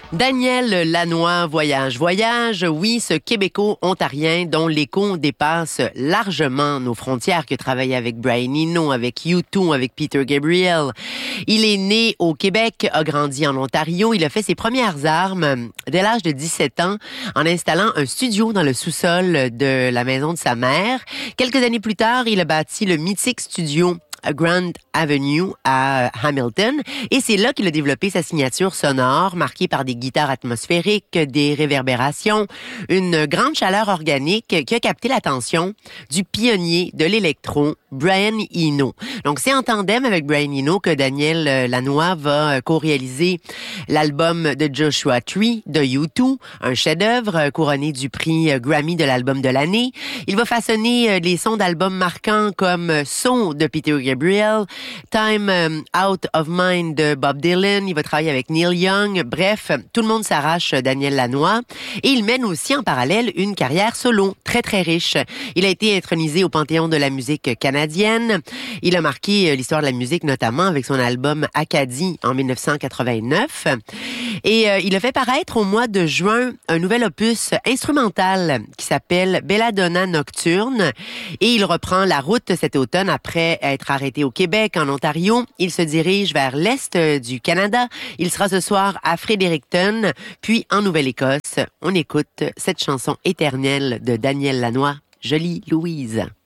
Daniel Lanois, Voyage, Voyage, oui, ce Québéco-ontarien dont l'écho dépasse largement nos frontières, qui a travaillé avec Brian Eno, avec U2, avec Peter Gabriel. Il est né au Québec, a grandi en Ontario. Il a fait ses premières armes dès l'âge de 17 ans en installant un studio dans le sous-sol de la maison de sa mère. Quelques années plus tard, il a bâti le mythique studio Grand Avenue à Hamilton. Et c'est là qu'il a développé sa signature sonore, marquée par des guitares atmosphériques, des réverbérations, une grande chaleur organique qui a capté l'attention du pionnier de l'électro, Brian Eno. Donc, c'est en tandem avec Brian Eno que Daniel Lanois va co-réaliser l'album de Joshua Tree de U2, un chef-d'œuvre couronné du prix Grammy de l'album de l'année. Il va façonner les sons d'albums marquants comme Son de Peter Gabriel, Time Out of Mind de Bob Dylan. Il va travailler avec Neil Young. Bref, tout le monde s'arrache Daniel Lanois. Et il mène aussi en parallèle une carrière solo très, très riche. Il a été intronisé au Panthéon de la musique canadienne. Il a marqué l'histoire de la musique, notamment avec son album Acadie en 1989. Et il a fait paraître au mois de juin un nouvel opus instrumental qui s'appelle Belladonna Nocturne. Et il reprend la route cet automne après être arrêté au Québec, en Ontario. Il se dirige vers l'est du Canada. Il sera ce soir à Fredericton, puis en Nouvelle-Écosse. On écoute cette chanson éternelle de Daniel Lanois, Jolie Louise.